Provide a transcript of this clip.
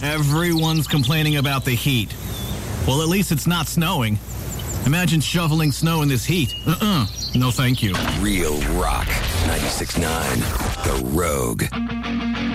Everyone's complaining about the heat. Well, at least it's not snowing. Imagine shoveling snow in this heat. No, thank you. Real Rock 96.9 The Rogue.